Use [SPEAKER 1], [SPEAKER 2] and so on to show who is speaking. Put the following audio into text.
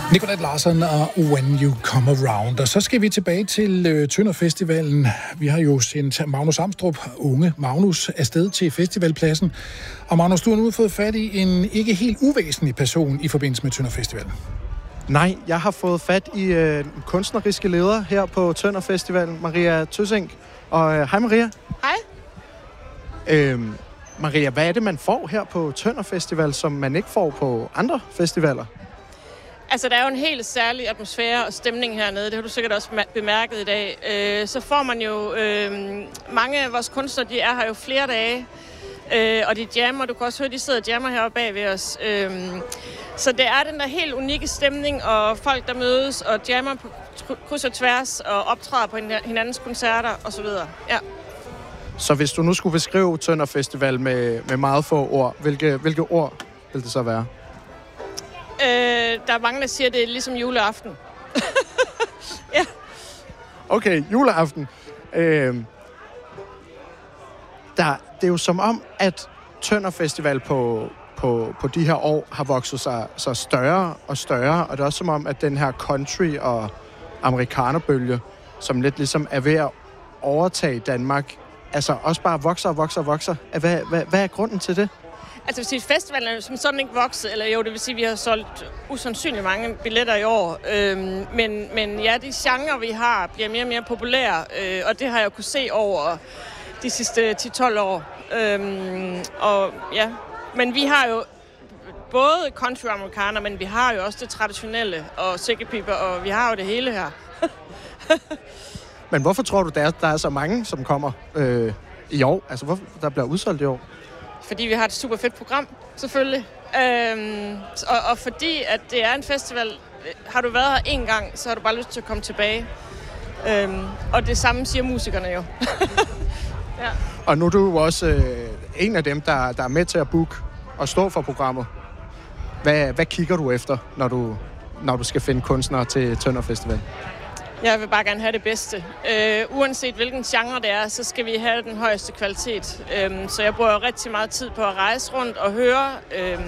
[SPEAKER 1] Nikolaj Larsen og When You Come Around. Og så skal vi tilbage til Tønder Festivalen. Vi har jo sendt Magnus Amstrup, unge Magnus, afsted til festivalpladsen. Og Magnus, du har nu fået fat i en ikke helt uvæsentlig person i forbindelse med Tønder Festivalen.
[SPEAKER 2] Nej, jeg har fået fat i den kunstneriske leder her på Tønder Festivalen, Maria Tøssing. Og hej Maria.
[SPEAKER 3] Hej.
[SPEAKER 2] Maria, hvad er det, man får her på Tønder Festival, som man ikke får på andre festivaler?
[SPEAKER 3] Altså, der er jo en helt særlig atmosfære og stemning hernede. Det har du sikkert også bemærket i dag. Så får man jo... mange af vores kunstnere, de er her jo flere dage. Og de jammer. Du kan også høre, de sidder og jammer heroppe bag ved os. Så det er den der helt unikke stemning, og folk, der mødes og jammer på kryds og tværs, og optræder på hinandens koncerter osv. Ja.
[SPEAKER 2] Så hvis du nu skulle beskrive Tønder Festival med meget få ord, hvilke ord vil det så være?
[SPEAKER 3] Der er mange, der siger, at det er ligesom juleaften. Ja.
[SPEAKER 2] Okay, juleaften. Det er jo som om, at Tønder Festival på de her år har vokset sig større og større, og det er også som om, at den her country- og amerikanerbølge, som lidt ligesom er ved at overtage Danmark, altså også bare vokser. Hvad er grunden til det?
[SPEAKER 3] Altså, hvis festivalen er som sådan ikke vokset, eller jo, det vil sige, at vi har solgt usandsynligt mange billetter i år. Men ja, de genrer, vi har, bliver mere og mere populære, og det har jeg jo kunne se over de sidste 10-12 år. Og ja, men vi har jo både country amerikaner, men vi har jo også det traditionelle, og sækkepiber, og vi har jo det hele her.
[SPEAKER 2] Men hvorfor tror du, der er så mange, som kommer i år? Altså, hvorfor der bliver udsolgt i år?
[SPEAKER 3] Fordi vi har et super fedt program, selvfølgelig. Og fordi, at det er en festival, har du været her en gang, så har du bare lyst til at komme tilbage. Og det samme siger musikerne jo. Ja.
[SPEAKER 2] Og nu er du også en af dem, der er med til at booke og stå for programmet. Hvad kigger du efter, når du skal finde kunstnere til Tønder Festival?
[SPEAKER 3] Jeg vil bare gerne have det bedste. Uanset hvilken genre det er, så skal vi have den højeste kvalitet. Så jeg bruger rigtig meget tid på at rejse rundt og høre